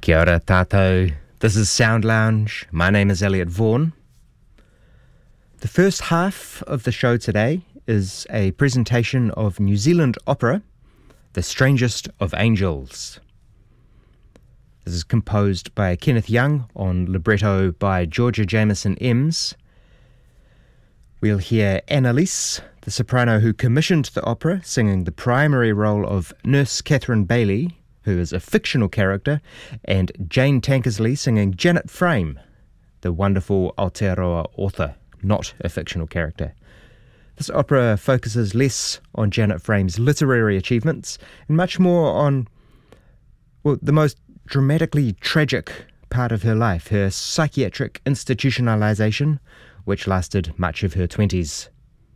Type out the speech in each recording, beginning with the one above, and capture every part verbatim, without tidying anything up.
Kia ora tātou. This is Sound Lounge. My name is Elliot Vaughan. The first half of the show today is a presentation of New Zealand opera, The Strangest of Angels. This is composed by Kenneth Young on libretto by Georgia Jamieson Ems. We'll hear Annalise, the soprano who commissioned the opera, singing the primary role of Nurse Catherine Bailey, who is a fictional character, and Jane Tankersley singing Janet Frame, the wonderful Aotearoa author, not a fictional character. This opera focuses less on Janet Frame's literary achievements and much more on, well, the most dramatically tragic part of her life, her psychiatric institutionalization, which lasted much of her twenties.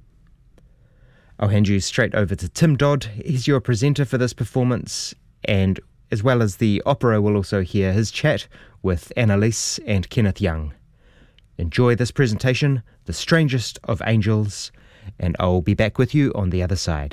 I'll hand you straight over to Tim Dodd. He's your presenter for this performance, and as well as the opera, we'll also hear his chat with Annalise and Kenneth Young. Enjoy this presentation, The Strangest of Angels, and I'll be back with you on the other side.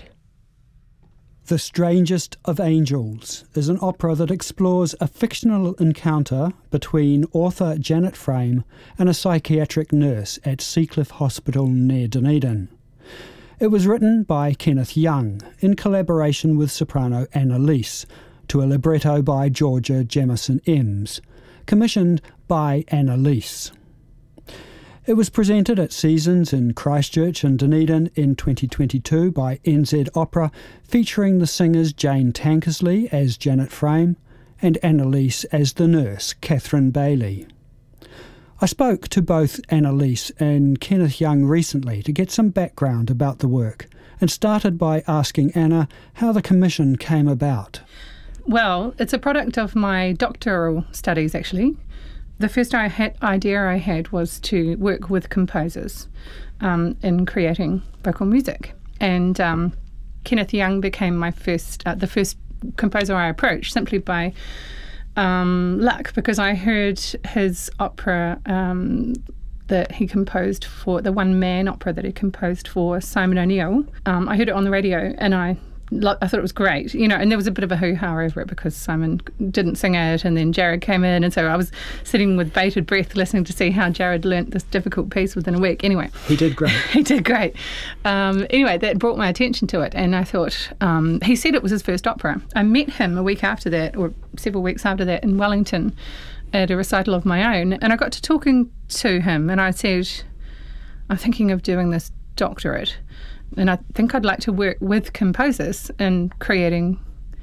The Strangest of Angels is an opera that explores a fictional encounter between author Janet Frame and a psychiatric nurse at Seacliff Hospital near Dunedin. It was written by Kenneth Young in collaboration with soprano Annalise to a libretto by Georgia Jamieson Ems, commissioned by Annalise. It was presented at Seasons in Christchurch and Dunedin in twenty twenty-two by N Z Opera, featuring the singers Jane Tankersley as Janet Frame and Annalise as the nurse, Catherine Bailey. I spoke to both Annalise and Kenneth Young recently to get some background about the work, and started by asking Anna how the commission came about. Well, it's a product of my doctoral studies, actually. The first I had, idea I had was to work with composers um, in creating vocal music. And um, Kenneth Young became my first, uh, the first composer I approached, simply by um, luck, because I heard his opera um, that he composed for, the one-man opera that he composed for Simon O'Neill. Um, I heard it on the radio, and I I thought it was great, you know, and there was a bit of a hoo-ha over it because Simon didn't sing it, and then Jared came in, and so I was sitting with bated breath listening to see how Jared learnt this difficult piece within a week. Anyway. He did great. he did great. Um, anyway, that brought my attention to it, and I thought, um, he said it was his first opera. I met him a week after that, or several weeks after that, in Wellington at a recital of my own, and I got to talking to him, and I said, I'm thinking of doing this doctorate. And I think I'd like to work with composers in creating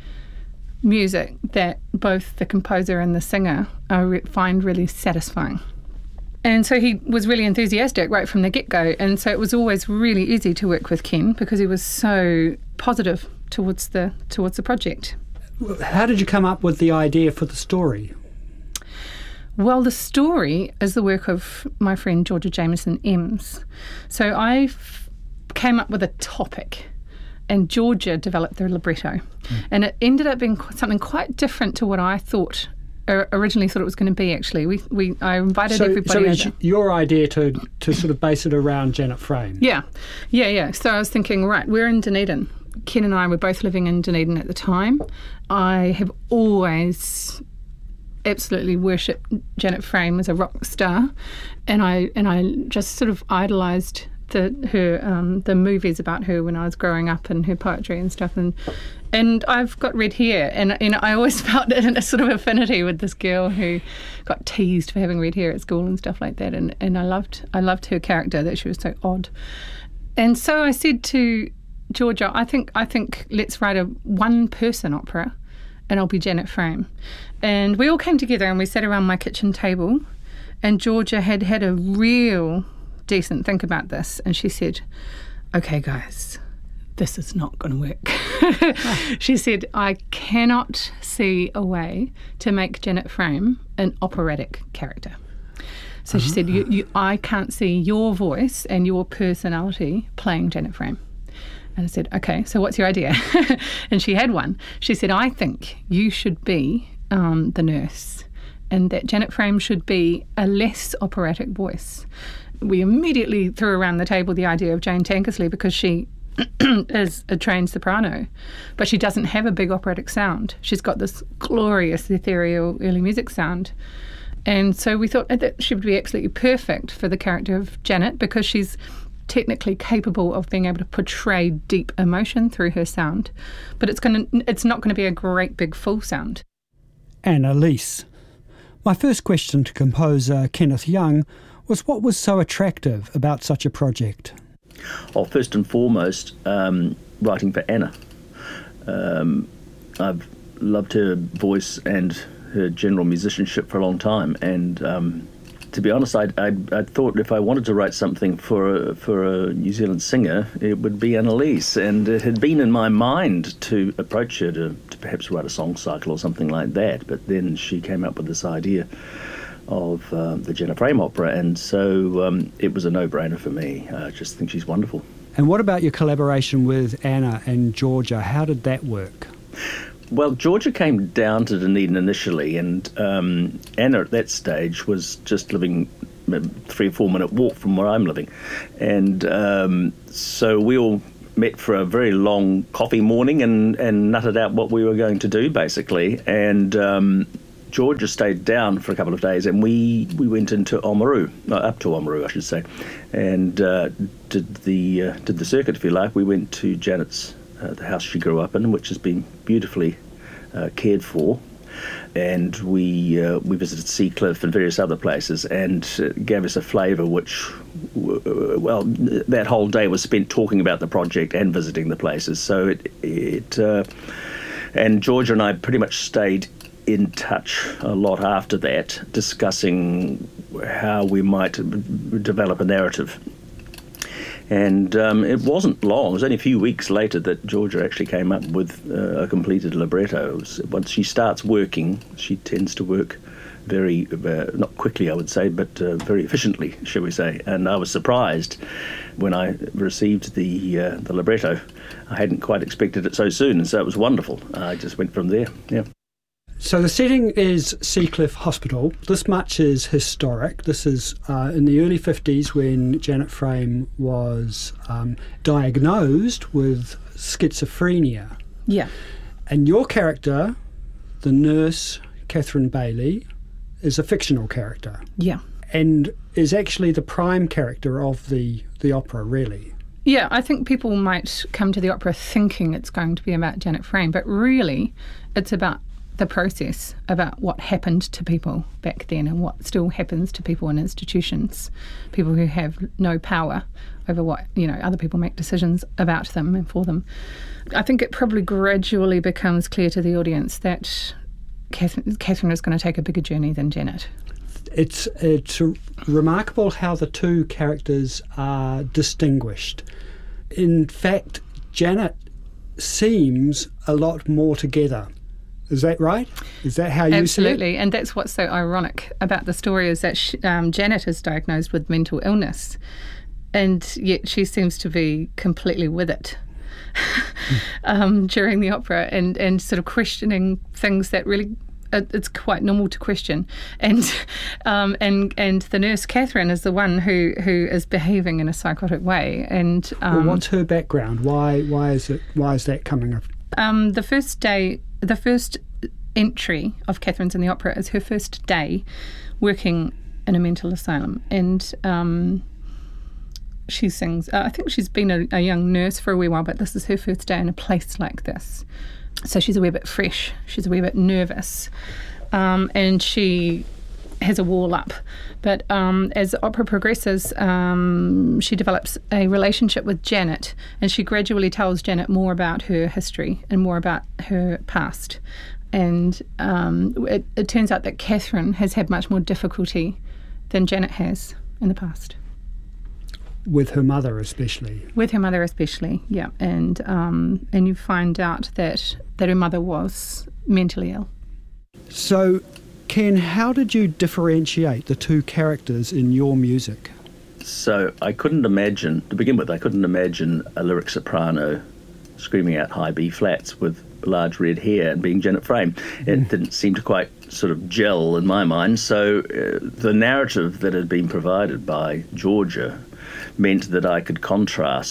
music that both the composer and the singer I re- find really satisfying. And so he was really enthusiastic right from the get-go. And so it was always really easy to work with Ken because he was so positive towards the towards the project. How did you come up with the idea for the story? Well, the story is the work of my friend Georgia Jamieson Ems. So I came up with a topic, and Georgia developed the libretto, mm. and it ended up being something quite different to what I thought uh, originally thought it was going to be. Actually, we we I invited so, everybody. So it's over. Your idea to to sort of base it around Janet Frame. Yeah, yeah, yeah. So I was thinking, right, we're in Dunedin. Ken and I were both living in Dunedin at the time. I have always absolutely worshipped Janet Frame as a rock star, and I and I just sort of idolised The, her um, the movies about her when I was growing up, and her poetry and stuff, and and I've got red hair, and you know I always felt a sort of affinity with this girl who got teased for having red hair at school and stuff like that, and, and I loved I loved her character, that she was so odd. And so I said to Georgia, I think I think let's write a one person opera, and I'll be Janet Frame. And we all came together and we sat around my kitchen table, and Georgia had had a real decent think about this, and she said, okay guys, this is not going to work. She said, I cannot see a way to make Janet Frame an operatic character. So she uh-huh. said, you, you, I can't see your voice and your personality playing Janet Frame. And I said, okay, so what's your idea? And she had one. She said, I think you should be um, the nurse, and that Janet Frame should be a less operatic voice. We immediately threw around the table the idea of Jane Tankersley, because she is a trained soprano, but she doesn't have a big operatic sound. She's got this glorious ethereal early music sound. And so we thought that she would be absolutely perfect for the character of Janet, because she's technically capable of being able to portray deep emotion through her sound, but it's going to it's not going to be a great big full sound. Annalise. My first question to composer Kenneth Young was, what was so attractive about such a project? Oh, first and foremost, um, writing for Anna. Um, I've loved her voice and her general musicianship for a long time, and um, to be honest, I I thought if I wanted to write something for a, for a New Zealand singer, it would be Annalise, and it had been in my mind to approach her to, to perhaps write a song cycle or something like that, but then she came up with this idea of uh, the Janet Frame opera, and so um, it was a no-brainer for me. I just think she's wonderful. And what about your collaboration with Anna and Georgia? How did that work? Well, Georgia came down to Dunedin initially, and um, Anna at that stage was just living a three or four minute walk from where I'm living. And um, so we all met for a very long coffee morning and, and nutted out what we were going to do, basically. And um, Georgia stayed down for a couple of days, and we, we went into Oamaru, no, up to Oamaru, I should say, and uh, did the uh, did the circuit, if you like. We went to Janet's, uh, the house she grew up in, which has been beautifully uh, cared for, and we uh, we visited Seacliff and various other places, and it gave us a flavour which, well, that whole day was spent talking about the project and visiting the places. So it, it uh, and Georgia and I pretty much stayed in touch a lot after that, discussing how we might develop a narrative. And um, it wasn't long, it was only a few weeks later that Georgia actually came up with uh, a completed libretto. Was, once she starts working, she tends to work very, uh, not quickly I would say, but uh, very efficiently, shall we say. And I was surprised when I received the uh, the libretto. I hadn't quite expected it so soon, and so it was wonderful. I just went from there, yeah. So the setting is Seacliff Hospital. This much is historic. This is uh, in the early fifties when Janet Frame was um, diagnosed with schizophrenia. Yeah. And your character, the nurse, Catherine Bailey, is a fictional character. Yeah. And is actually the prime character of the, the opera, really. Yeah, I think people might come to the opera thinking it's going to be about Janet Frame, but really it's about the process, about what happened to people back then and what still happens to people in institutions, people who have no power over what, you know, other people make decisions about them and for them. I think it probably gradually becomes clear to the audience that Catherine, Catherine is going to take a bigger journey than Janet. It's, it's remarkable how the two characters are distinguished. In fact, Janet seems a lot more together. Is that right? Is that how you Absolutely. see it? Absolutely, and that's what's so ironic about the story is that she, um, Janet is diagnosed with mental illness, and yet she seems to be completely with it um, during the opera, and, and sort of questioning things that really it's quite normal to question. And um, and and the nurse Catherine is the one who, who is behaving in a psychotic way. And um, well, what's her background? Why why is it why is that coming up? Um, the first day. The first entry of Catherine's in the opera is her first day working in a mental asylum, and um, she sings. Uh, I think she's been a, a young nurse for a wee while, but this is her first day in a place like this. So she's a wee bit fresh. She's a wee bit nervous, um, and she has a wall up. But um, as the opera progresses, um, she develops a relationship with Janet, and she gradually tells Janet more about her history and more about her past. And um, it, it turns out that Catherine has had much more difficulty than Janet has in the past. With her mother especially. With her mother especially, yeah. And um, and you find out that, that her mother was mentally ill. So, Ken, how did you differentiate the two characters in your music? So I couldn't imagine, to begin with, I couldn't imagine a lyric soprano screaming out high B flats with large red hair and being Janet Frame. It didn't seem to quite sort of gel in my mind. So uh, the narrative that had been provided by Georgia meant that I could contrast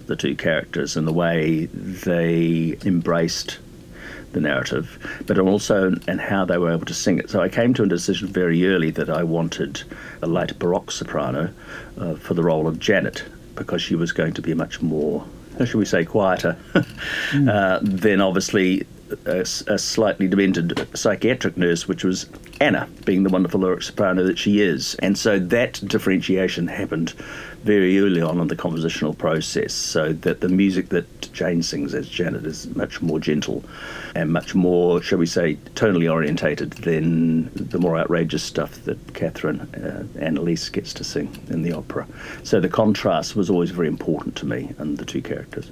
the two characters and the way they embraced the narrative, but also and how they were able to sing it. So I came to a decision very early that I wanted a light baroque soprano uh, for the role of Janet, because she was going to be much more, how should we say, quieter mm. uh, than obviously a, a slightly demented psychiatric nurse, which was Anna, being the wonderful lyric soprano that she is. And so that differentiation happened very early on in the compositional process, so that the music that Jane sings as Janet is much more gentle and much more, shall we say, tonally orientated than the more outrageous stuff that Catherine uh, Annalise gets to sing in the opera. So the contrast was always very important to me and the two characters.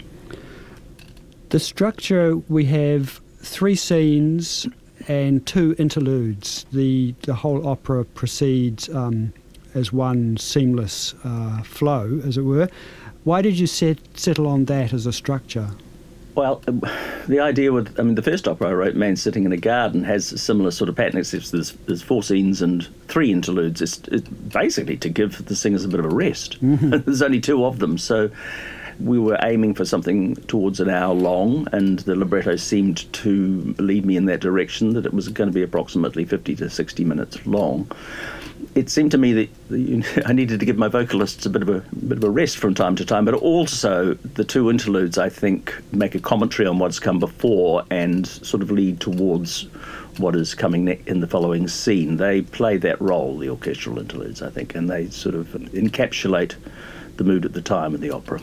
The structure, we have three scenes and two interludes. The the whole opera proceeds um, as one seamless uh, flow, as it were. Why did you set, settle on that as a structure? Well, the idea with, I mean, the first opera I wrote, Man Sitting in a Garden, has a similar sort of pattern, except there's, there's four scenes and three interludes. It's, it's basically to give the singers a bit of a rest. Mm-hmm. There's only two of them, so we were aiming for something towards an hour long, and the libretto seemed to lead me in that direction, that it was going to be approximately fifty to sixty minutes long. It seemed to me that I needed to give my vocalists a bit of a, a bit of a rest from time to time, but also the two interludes, I think, make a commentary on what's come before and sort of lead towards what is coming ne- in the following scene. They play that role, the orchestral interludes, I think, and they sort of encapsulate the mood at the time of the opera.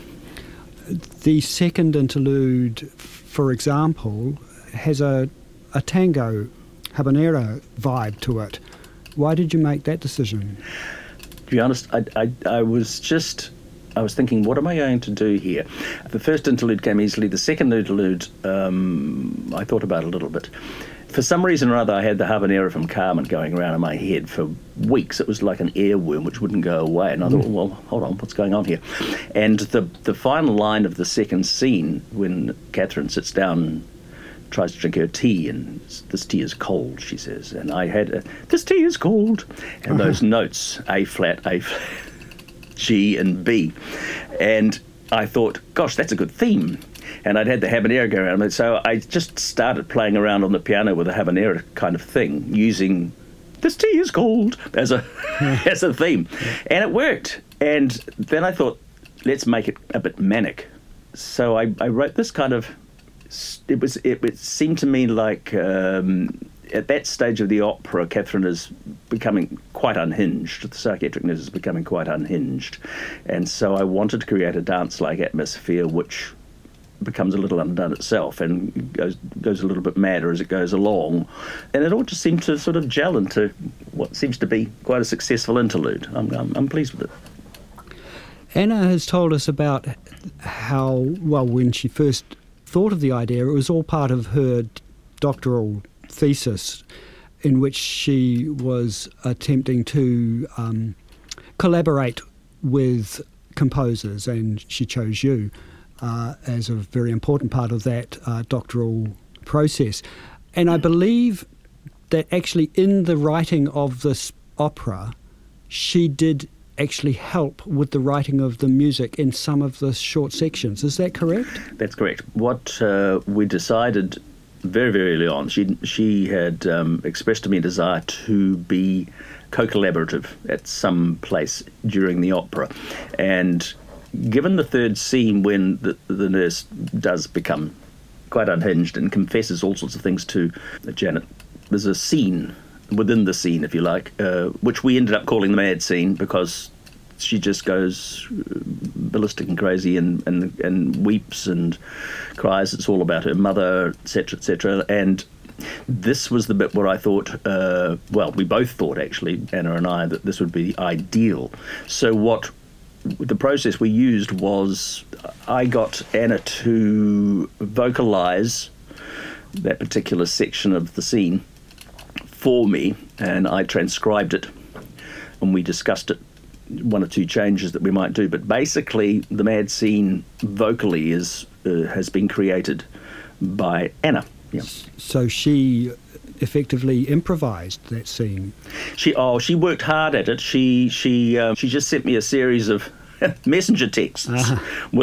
The second interlude, for example, has a, a tango habanera vibe to it. Why did you make that decision? To be honest, I, I, I was just, I was thinking, what am I going to do here? The first interlude came easily. The second interlude, um, I thought about a little bit. For some reason or other, I had the habanera from Carmen going around in my head for weeks. It was like an earworm which wouldn't go away. And I thought, well, hold on, what's going on here? And the the final line of the second scene, when Catherine sits down, tries to drink her tea, and this tea is cold, she says. And I had, a, this tea is cold. And those notes, A flat, A flat, G and B. And I thought, gosh, that's a good theme. And I'd had the habanera go around. So I just started playing around on the piano with a habanera kind of thing, using this tea is cold as a as a theme. And it worked. And then I thought, let's make it a bit manic. So I, I wrote this kind of, it was it, it seemed to me like um, at that stage of the opera, Catherine is becoming quite unhinged. The psychiatric nurse is becoming quite unhinged. And so I wanted to create a dance-like atmosphere which becomes a little undone itself and goes goes a little bit madder as it goes along. And it all just seemed to sort of gel into what seems to be quite a successful interlude. I'm, I'm, I'm pleased with it. Anna has told us about how, well, when she first thought of the idea, it was all part of her doctoral thesis in which she was attempting to um, collaborate with composers, and she chose you uh, as a very important part of that uh, doctoral process. And I believe that actually in the writing of this opera, she did actually help with the writing of the music in some of the short sections. Is that correct? That's correct. What uh, we decided very, very early on, she she had um, expressed to me a desire to be co-collaborative at some place during the opera. And given the third scene, when the, the nurse does become quite unhinged and confesses all sorts of things to Janet, there's a scene within the scene, if you like, uh, which we ended up calling the mad scene, because she just goes ballistic and crazy and, and, and weeps and cries. It's all about her mother, et cetera, et cetera. And this was the bit where I thought, uh, well, we both thought, actually, Anna and I, that this would be ideal. So what the process we used was I got Anna to vocalise that particular section of the scene for me, and I transcribed it, and we discussed it, one or two changes that we might do. But basically, the mad scene vocally is uh, has been created by Anna. Yeah. So she effectively improvised that scene. She oh she worked hard at it. She she uh, she just sent me a series of messenger texts uh-huh. with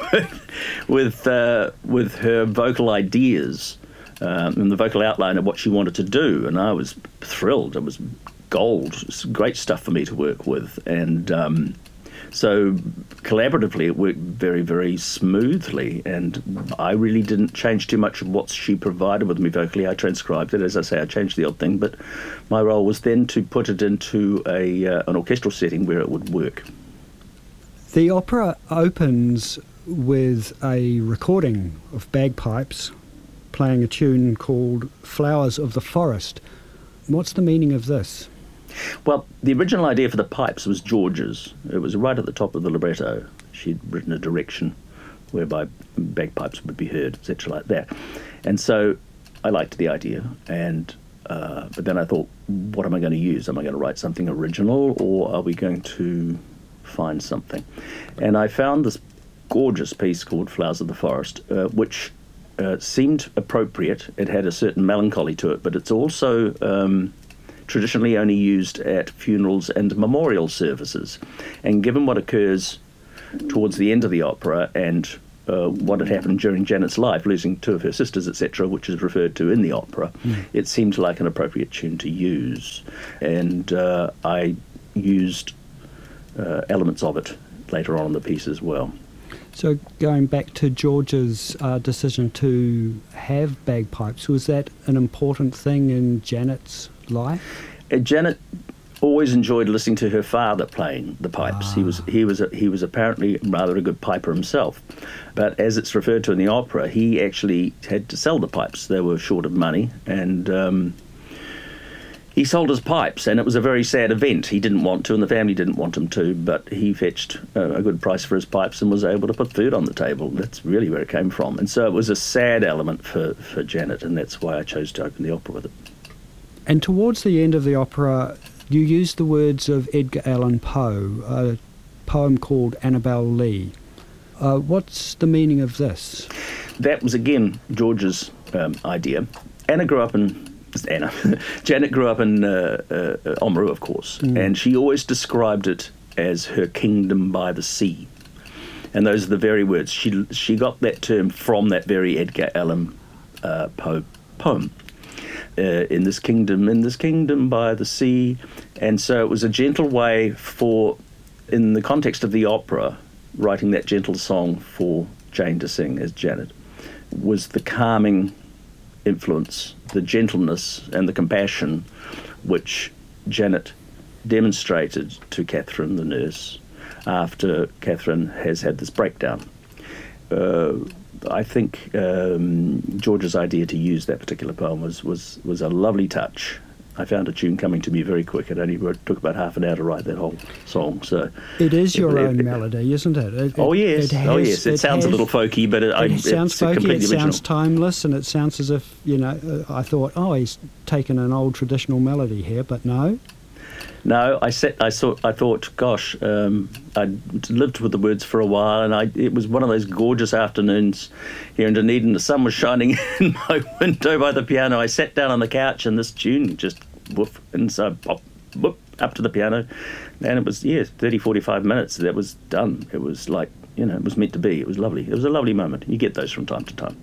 with with, uh, with her vocal ideas um, and the vocal outline of what she wanted to do, and I was thrilled. It was gold. It was great stuff for me to work with, and um, so collaboratively it worked very, very smoothly, and I really didn't change too much of what she provided with me vocally. I transcribed it, as I say, I changed the odd thing, but my role was then to put it into a uh, an orchestral setting where it would work. The opera opens with a recording of bagpipes playing a tune called Flowers of the Forest. What's the meaning of this? Well, the original idea for the pipes was George's. It was right at the top of the libretto. She'd written a direction whereby bagpipes would be heard, et cetera, like that. And so I liked the idea, and uh, but then I thought, what am I going to use? Am I going to write something original, or are we going to find something? And I found this gorgeous piece called Flowers of the Forest, uh, which uh, seemed appropriate. It had a certain melancholy to it, but it's also um, traditionally only used at funerals and memorial services. And given what occurs towards the end of the opera and uh, what had happened during Janet's life, losing two of her sisters, et cetera, which is referred to in the opera, mm. it seemed like an appropriate tune to use. And uh, I used uh, elements of it later on in the piece as well. So going back to George's uh, decision to have bagpipes, was that an important thing in Janet's life? Uh, Janet always enjoyed listening to her father playing the pipes. Ah. He was he was a, he was apparently rather a good piper himself, but as it's referred to in the opera, he actually had to sell the pipes. They were short of money, and um, he sold his pipes, and it was a very sad event. He didn't want to, and the family didn't want him to, but he fetched uh, a good price for his pipes and was able to put food on the table. That's really where it came from. And so it was a sad element for, for Janet, and that's why I chose to open the opera with it. And towards the end of the opera, you used the words of Edgar Allan Poe, a poem called Annabel Lee. Uh, what's the meaning of this? That was, again, George's um, idea. Anna grew up in... Anna. Janet grew up in uh, uh, Oamaru, of course, mm. and she always described it as her kingdom by the sea. And those are the very words. She she got that term from that very Edgar Allan uh, Poe poem. Uh, in this kingdom, in this kingdom by the sea. And so it was a gentle way for, in the context of the opera, writing that gentle song for Jane to sing as Janet, was the calming influence, the gentleness and the compassion which Janet demonstrated to Catherine, the nurse, after Catherine has had this breakdown. Uh, I think um, George's idea to use that particular poem was, was, was a lovely touch. I found a tune coming to me very quick. It only wrote, took about half an hour to write that whole song. So it is your it, own it, melody, isn't it? it oh yes, it has, oh yes. It, it sounds has, a little folky, but it, it I, sounds it's folky. completely It original. sounds timeless, and it sounds as if you know. Uh, I thought, oh, he's taken an old traditional melody here, but no. No, I set, I thought, I thought, gosh, um, I'd lived with the words for a while, and I, it was one of those gorgeous afternoons here in Dunedin. The sun was shining in my window by the piano. I sat down on the couch, and this tune just woof, and so pop, whoop, up to the piano, and it was, yeah, thirty, forty-five minutes. That was done. It was like, you know, it was meant to be. It was lovely. It was a lovely moment. You get those from time to time.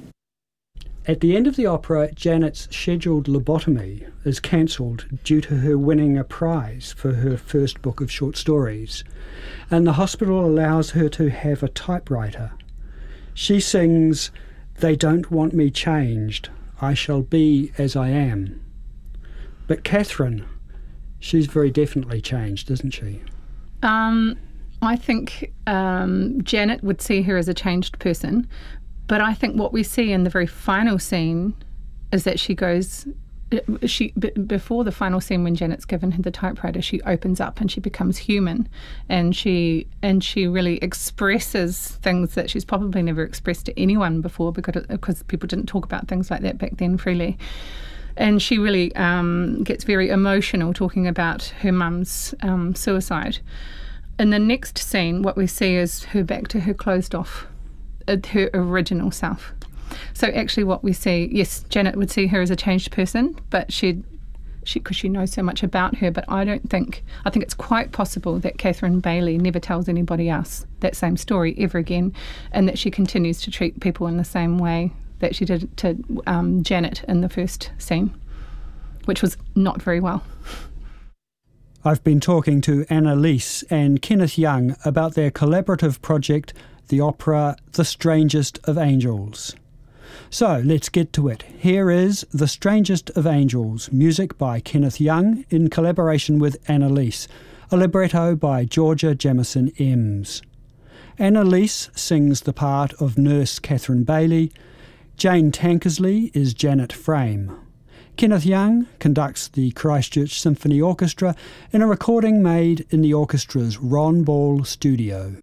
At the end of the opera, Janet's scheduled lobotomy is cancelled due to her winning a prize for her first book of short stories, and the hospital allows her to have a typewriter. She sings, "They don't want me changed. I shall be as I am." But Catherine, she's very definitely changed, isn't she? Um, I think um, Janet would see her as a changed person. But I think what we see in the very final scene is that she goes, she b- before the final scene when Janet's given her the typewriter, she opens up and she becomes human, and she and she really expresses things that she's probably never expressed to anyone before, because because people didn't talk about things like that back then freely. And she really um, gets very emotional talking about her mum's um, suicide. In the next scene, what we see is her back to her closed off, her original self. So actually what we see, yes, Janet would see her as a changed person, but she'd she because she knows so much about her. But I don't think, I think it's quite possible that Catherine Bailey never tells anybody else that same story ever again, and that she continues to treat people in the same way that she did to um, Janet in the first scene, which was not very well. I've been talking to Annalise and Kenneth Young about their collaborative project, the opera The Strangest of Angels. So let's get to it. Here is The Strangest of Angels, music by Kenneth Young in collaboration with Annalise, a libretto by Georgia Jamieson Ems. Annalise sings the part of Nurse Catherine Bailey. Jane Tankersley is Janet Frame. Kenneth Young conducts the Christchurch Symphony Orchestra in a recording made in the orchestra's Ron Ball studio.